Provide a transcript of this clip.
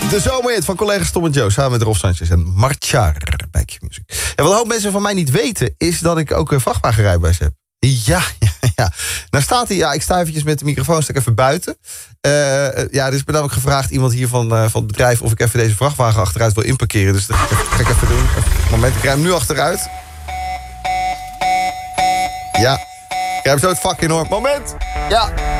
De zomerhit van collega's Tom en Joe samen met Rolf Sanchez en Marchar bij Q-Music. En wat een hoop mensen van mij niet weten is dat ik ook een vrachtwagenrijbewijs heb. Ja. Nou staat hij, ik sta eventjes met de microfoon, sta ik even buiten. Dus ik ben namelijk gevraagd, iemand hier van het bedrijf, of ik even deze vrachtwagen achteruit wil inparkeren. Dus dat ga ik even doen. Moment, ik rij hem nu achteruit. Ja, ik rij hem zo het vak in hoor. Moment, ja.